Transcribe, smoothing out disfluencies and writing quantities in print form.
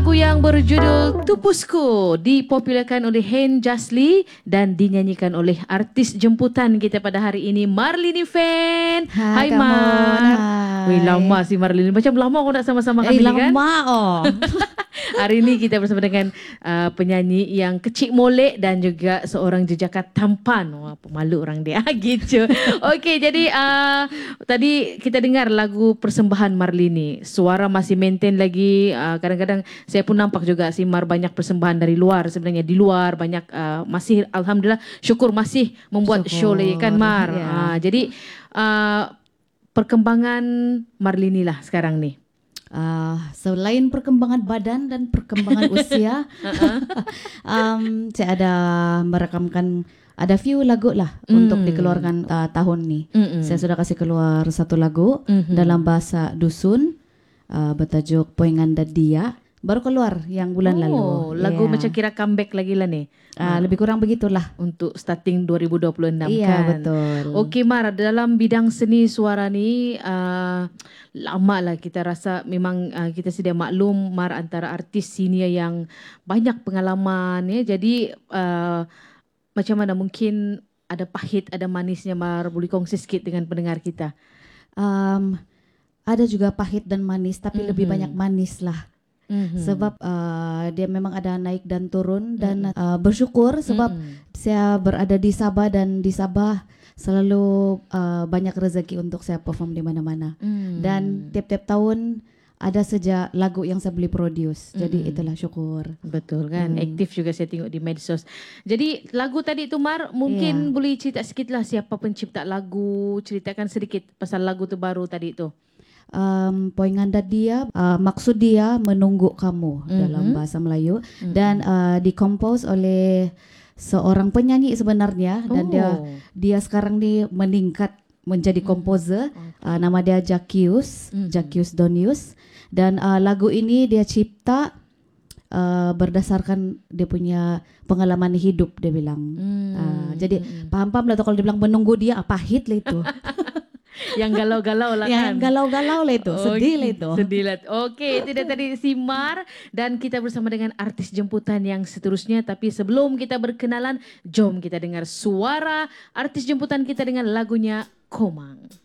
lagu yang berjudul Tupusku dipopularkan oleh Hen Jasli dan dinyanyikan oleh artis jemputan kita pada hari ini, Marlini Fan. Hai Mar. Wih, lama si Marlini. Macam lama aku nak sama-sama kami ni kan? Lama oh. Hari ini kita bersama dengan penyanyi yang kecil molek dan juga seorang jejaka tampan. Wah, pemalu orang dia. Gitu. Okey, jadi tadi kita dengar lagu persembahan Marlini. Suara masih maintain lagi. Kadang-kadang saya pun nampak juga si Mar banyak persembahan dari luar. Sebenarnya di luar banyak masih alhamdulillah syukur masih membuat show lagi kan Mar. Ya. Jadi perkembangan Marlini lah sekarang ni. Selain perkembangan badan dan perkembangan usia, saya ada merekamkan ada few lagu lah untuk dikeluarkan tahun ni. Saya sudah kasih keluar satu lagu dalam bahasa dusun bertajuk Poinganda Dia. Baru keluar yang bulan lalu. Lagu macam kira comeback lagi lah ni. Lebih kurang begitulah. Untuk starting 2026 iya, kan. Betul. Okey Mar, dalam bidang seni suara ni lama lah kita rasa memang kita sedia maklum Mar antara artis senior yang banyak pengalaman ya. Jadi macam mana mungkin ada pahit ada manisnya Mar, boleh kongsi sikit dengan pendengar kita? Ada juga pahit dan manis tapi lebih banyak manis lah. Sebab dia memang ada naik dan turun dan bersyukur sebab saya berada di Sabah dan di Sabah selalu banyak rezeki untuk saya perform di mana-mana. Dan tiap-tiap tahun ada saja lagu yang saya boleh produce. Jadi itulah syukur. Betul kan, aktif juga saya tengok di medsos. Jadi lagu tadi tu Mar, mungkin boleh cerita sikit lah siapa pencipta lagu, ceritakan sedikit pasal lagu tu baru tadi tu. Poinganda Dia, maksud dia menunggu kamu dalam bahasa Melayu dan dikompos oleh seorang penyanyi sebenarnya dan dia sekarang ni meningkat menjadi komposer. Nama dia Jakius Donius dan lagu ini dia cipta berdasarkan dia punya pengalaman hidup dia bilang. Jadi paham-paham lah tu kalau dia bilang menunggu dia pahit lah itu. Yang galau-galau lah kan. Yang galau-galau lah itu, sedih lah itu. Sedih lah. Okey, itu dia tadi si Mar dan kita bersama dengan artis jemputan yang seterusnya. Tapi sebelum kita berkenalan, jom kita dengar suara artis jemputan kita dengan lagunya Komang.